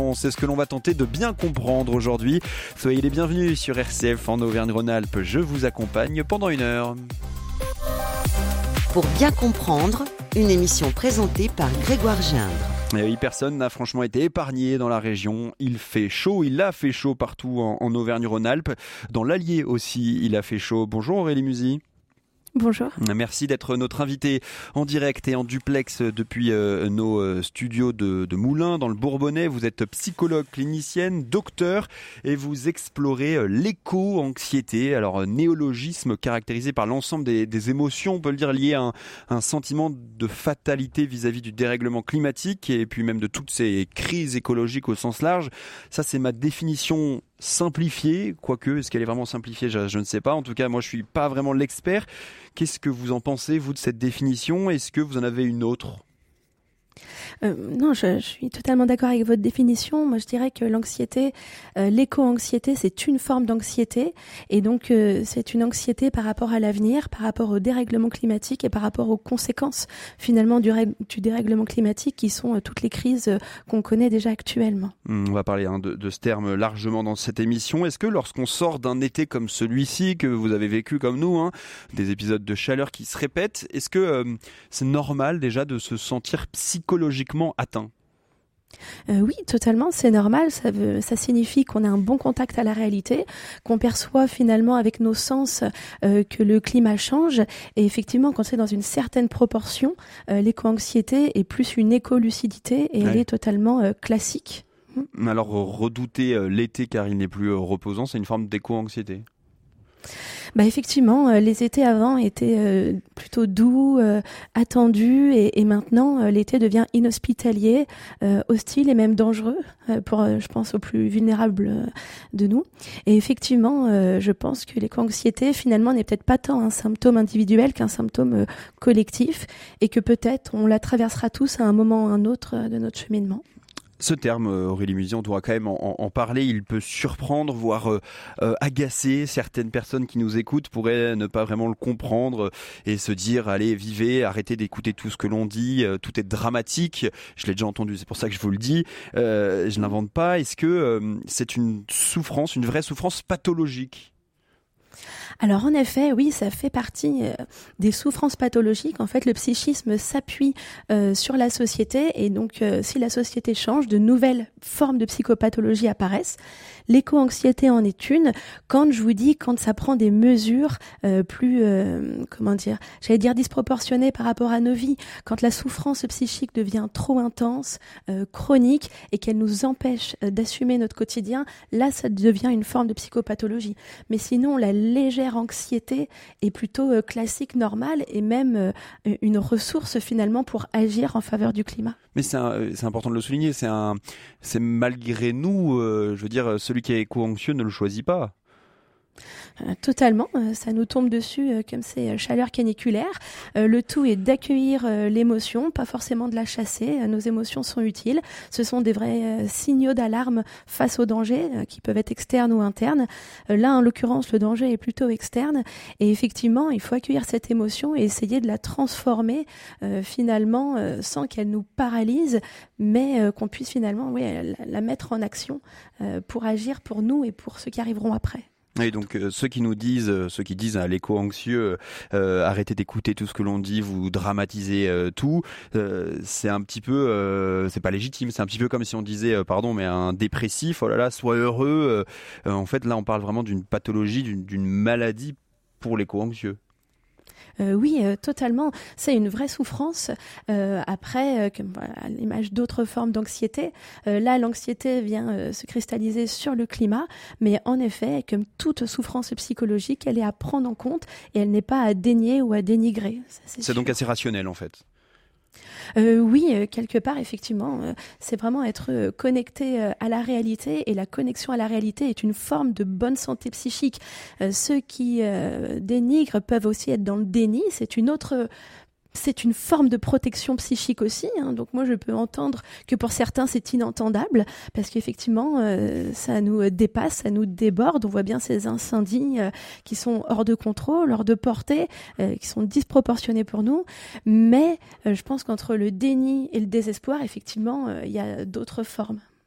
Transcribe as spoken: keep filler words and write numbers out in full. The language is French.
l'instant. C'est ce que l'on va tenter de bien comprendre aujourd'hui. Soyez les bienvenus sur R C F en Auvergne-Rhône-Alpes. Je vous accompagne pendant une heure. Pour bien comprendre, une émission présentée par Grégoire Gindre. Et oui, personne n'a franchement été épargné dans la région. Il fait chaud, il a fait chaud partout en, en Auvergne-Rhône-Alpes. Dans l'Allier aussi, il a fait chaud. Bonjour Aurélie Musy. Bonjour. Merci d'être notre invité en direct et en duplex depuis euh, nos euh, studios de, de Moulins dans le Bourbonnais. Vous êtes psychologue clinicienne, docteur et vous explorez euh, l'éco-anxiété. Alors, euh, néologisme caractérisé par l'ensemble des, des émotions, on peut le dire, lié à un, un sentiment de fatalité vis-à-vis du dérèglement climatique et puis même de toutes ces crises écologiques au sens large. Ça, c'est ma définition simplifiée, quoique, est-ce qu'elle est vraiment simplifiée, je, je ne sais pas. En tout cas, moi, je suis pas vraiment l'expert. Qu'est-ce que vous en pensez, vous, de cette définition ? Est-ce que vous en avez une autre ? Euh, non, je, je suis totalement d'accord avec votre définition. Moi, je dirais que l'anxiété, euh, l'éco-anxiété, c'est une forme d'anxiété. Et donc, euh, c'est une anxiété par rapport à l'avenir, par rapport au dérèglement climatique et par rapport aux conséquences, finalement, du, ré- du dérèglement climatique qui sont euh, toutes les crises euh, qu'on connaît déjà actuellement. On va parler hein, de, de ce terme largement dans cette émission. Est-ce que lorsqu'on sort d'un été comme celui-ci, que vous avez vécu comme nous, hein, des épisodes de chaleur qui se répètent, est-ce que euh, c'est normal déjà de se sentir psychologiquement atteint ? Euh, oui, totalement, c'est normal. Ça veut, ça signifie qu'on a un bon contact à la réalité, qu'on perçoit finalement avec nos sens euh, que le climat change. Et effectivement, quand c'est dans une certaine proportion, euh, l'éco-anxiété est plus une éco-lucidité et ouais. Elle est totalement euh, classique. Alors, redouter euh, l'été car il n'est plus euh, reposant, c'est une forme d'éco-anxiété ? Bah effectivement, euh, les étés avant étaient euh, plutôt doux, euh, attendus, et, et maintenant euh, l'été devient inhospitalier, euh, hostile et même dangereux euh, pour, euh, je pense, aux plus vulnérables euh, de nous. Et effectivement, euh, je pense que l'éco-anxiété finalement n'est peut-être pas tant un symptôme individuel qu'un symptôme euh, collectif, et que peut-être on la traversera tous à un moment ou à un autre euh, de notre cheminement. Ce terme, Aurélie Musy, on doit quand même en, en parler. Il peut surprendre, voire euh, euh, agacer certaines personnes qui nous écoutent, pourraient ne pas vraiment le comprendre et se dire, allez, vivez, arrêtez d'écouter tout ce que l'on dit, euh, tout est dramatique. Je l'ai déjà entendu, c'est pour ça que je vous le dis. Euh, je n'invente pas. Est-ce que euh, c'est une souffrance, une vraie souffrance pathologique ? Alors en effet, oui, ça fait partie euh, des souffrances pathologiques. En fait, le psychisme s'appuie euh, sur la société et donc euh, si la société change, de nouvelles formes de psychopathologie apparaissent. L'éco-anxiété en est une. Quand je vous dis, quand ça prend des mesures euh, plus, euh, comment dire, j'allais dire disproportionnées par rapport à nos vies, quand la souffrance psychique devient trop intense, euh, chronique et qu'elle nous empêche euh, d'assumer notre quotidien, là, ça devient une forme de psychopathologie. Mais sinon, la légère anxiété est plutôt euh, classique, normale et même euh, une ressource finalement pour agir en faveur du climat. Mais c'est, un, c'est important de le souligner, c'est, un, c'est malgré nous, euh, je veux dire, celui qui est éco-anxieux ne le choisit pas. Euh, totalement, euh, ça nous tombe dessus euh, comme ces euh, chaleurs caniculaires. Euh, le tout est d'accueillir euh, l'émotion, pas forcément de la chasser. Euh, nos émotions sont utiles. Ce sont des vrais euh, signaux d'alarme face aux dangers euh, qui peuvent être externes ou internes. Euh, là, en l'occurrence, le danger est plutôt externe. Et effectivement, il faut accueillir cette émotion et essayer de la transformer euh, finalement euh, sans qu'elle nous paralyse, mais euh, qu'on puisse finalement oui, la, la mettre en action euh, pour agir pour nous et pour ceux qui arriveront après. Et donc euh, ceux qui nous disent, euh, ceux qui disent à l'éco-anxieux, euh, arrêtez d'écouter tout ce que l'on dit, vous dramatisez euh, tout, euh, c'est un petit peu, euh, c'est pas légitime, c'est un petit peu comme si on disait, euh, pardon, mais un dépressif, oh là là, sois heureux. Euh, en fait, là, on parle vraiment d'une pathologie, d'une, d'une maladie pour l'éco-anxieux. Euh, oui, euh, totalement. C'est une vraie souffrance. Euh, après, euh, comme, voilà, à l'image d'autres formes d'anxiété, euh, là, l'anxiété vient euh, se cristalliser sur le climat. Mais en effet, comme toute souffrance psychologique, elle est à prendre en compte et elle n'est pas à dénier ou à dénigrer. Ça, c'est c'est donc assez rationnel, en fait. Euh, oui, euh, quelque part, effectivement, euh, c'est vraiment être euh, connecté euh, à la réalité, et la connexion à la réalité est une forme de bonne santé psychique. Euh, ceux qui euh, dénigrent peuvent aussi être dans le déni, c'est une autre... C'est une forme de protection psychique aussi, hein. Donc moi je peux entendre que pour certains c'est inentendable parce qu'effectivement euh, ça nous dépasse, ça nous déborde. On voit bien ces incendies euh, qui sont hors de contrôle, hors de portée, euh, qui sont disproportionnés pour nous. Mais euh, je pense qu'entre le déni et le désespoir, effectivement, euh, il y a d'autres formes.